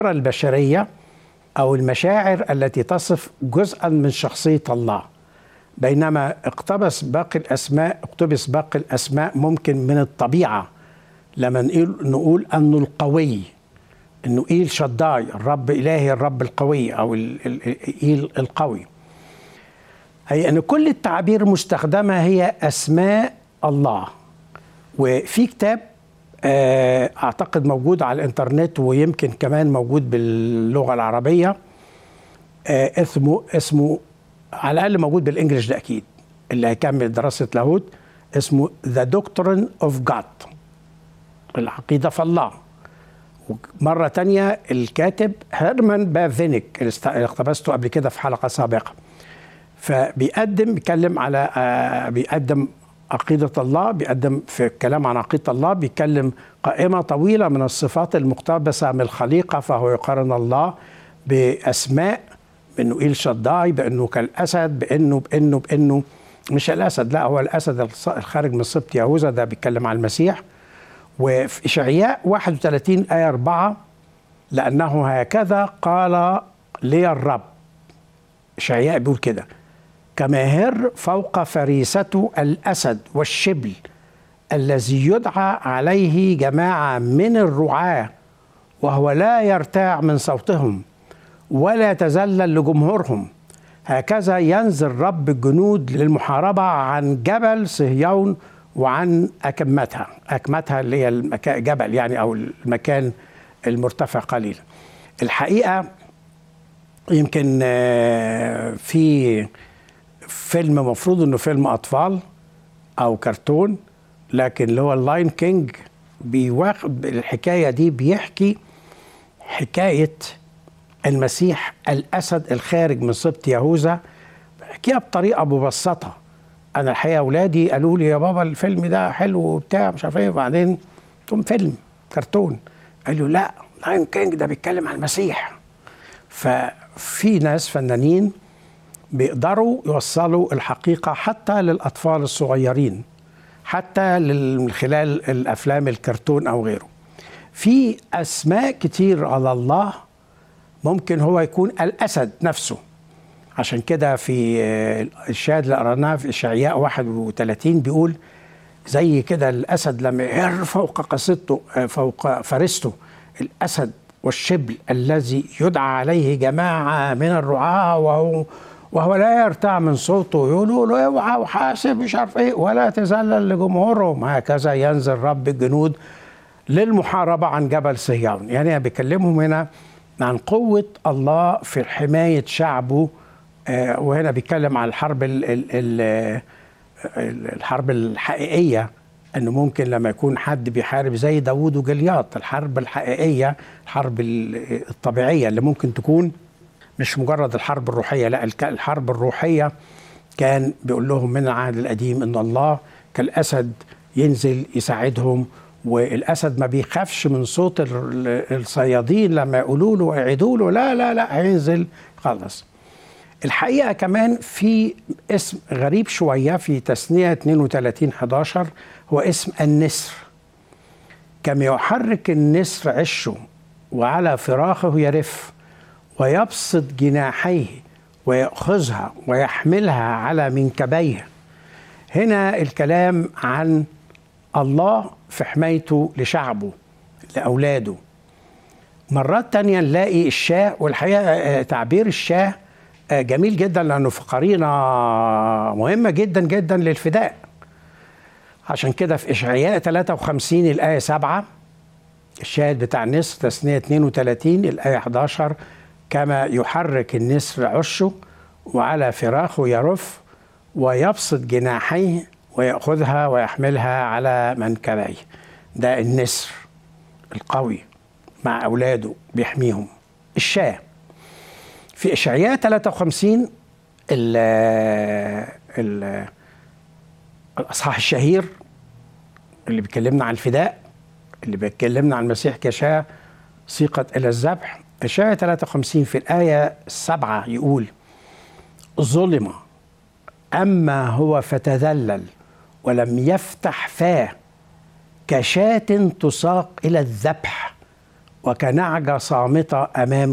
البشرية أو المشاعر التي تصف جزءا من شخصية الله، بينما اقتبس باقي الأسماء ممكن من الطبيعة. لما نقول أنه القوي، أنه إيل شداي، الرب إلهي الرب القوي، أو إيل القوي، هي أن كل التعابير المستخدمة هي أسماء الله. وفي كتاب أعتقد موجود على الإنترنت ويمكن كمان موجود باللغة العربية، اسمه على الأقل موجود بالإنجليش ده أكيد، اللي هيكمل دراسة لاهوت، اسمه The Doctrine of God، العقيدة في الله. ومرة تانية الكاتب هيرمان بافينيك اللي اقتبسته قبل كده في حلقة سابقة، بيقدم عقيدة الله، بيقدم في الكلام عن عقيدة الله، بيتكلم قائمة طويلة من الصفات المقتبسة من الخليقة. فهو يقارن الله بأسماء، بأنه إيل شداي، بأنه كالأسد، بأنه مش الأسد، لا هو الأسد الخارج من سبط يهوذا، ده بيتكلم عن المسيح. وفي إشعياء 31 آية 4 لأنه هكذا قال لي الرب، إشعياء بيقول كده: كما هر فوق فريسته الأسد والشبل الذي يدعى عليه جماعة من الرعاة، وهو لا يرتاع من صوتهم ولا يتذلل لجمهورهم، هكذا ينزل رب الجنود للمحاربة عن جبل صهيون وعن أكمتها اللي هي الجبل يعني، أو المكان المرتفع قليلا. الحقيقة يمكن في فيلم مفروض انه فيلم اطفال او كرتون، لكن اللي هو اللاين كينج بيواخد الحكايه دي، بيحكي حكايه المسيح الاسد الخارج من سبط يهوذا، بيحكيها بطريقه مبسطه. انا الحقيقه اولادي قالوا لي يا بابا الفيلم ده حلو وبتاع مش عارف ايه، وبعدين قلت فيلم كرتون، قالوا لا لاين كينج ده بيتكلم عن المسيح. ففي ناس فنانين بيقدروا يوصلوا الحقيقة حتى للأطفال الصغيرين، حتى من خلال الأفلام الكرتون أو غيره. في أسماء كتير على الله ممكن هو يكون الأسد نفسه. عشان كده في الشاهد اللي قرأناه في إشعياء 31 بيقول زي كده الأسد لما يهر فوق فرسته الأسد والشبل الذي يدعى عليه جماعة من الرعاة، وهو لا يرتاع من صوته، يقولوا له اوعى وحاسب مش عارف ايه ولا تذلل لجمهورهم، هكذا ينزل رب الجنود للمحاربة عن جبل صهيون. يعني بيكلمهم هنا عن قوة الله في حماية شعبه. وهنا بيتكلم عن الحرب الحقيقية، انه ممكن لما يكون حد بيحارب زي داوود وجليات، الحرب الحقيقية، الحرب الطبيعية اللي ممكن تكون مش مجرد الحرب الروحية، لا الحرب الروحية. كان بيقول لهم من العهد القديم ان الله كالأسد ينزل يساعدهم، والأسد ما بيخافش من صوت الصيادين لما يقولوا له ويعيدوا له، لا هينزل خلص. الحقيقة كمان في اسم غريب شوية في تثنية 32:11، هو اسم النسر. كما يحرك النسر عشه وعلى فراخه يرف ويبسط جناحيه ويأخذها ويحملها على منكبيه. هنا الكلام عن الله في حمايته لشعبه لأولاده. مرات تانية نلاقي الشاه، والحقيقة تعبير الشاه جميل جدا لأنه في قرينة مهمة جدا جدا للفداء. عشان كده في إشعياء 53 الآية 7 الشاهد بتاع النسر، تثنية 32 الآية 11: كما يحرك النسر عشه وعلى فراخه يرف ويبسط جناحيه ويأخذها ويحملها على منكبيه. ده النسر القوي مع أولاده بيحميهم. الشاه في إشعياء 53 الأصحاح الشهير اللي بيكلمنا عن الفداء، اللي بيكلمنا عن المسيح كشاة سيقت إلى الذبح. إشعياء 53 في الآية 7 يقول: ظلم أما هو فتذلل ولم يفتح فاه، كشاة تساق إلى الذبح وكنعجة صامتة أمام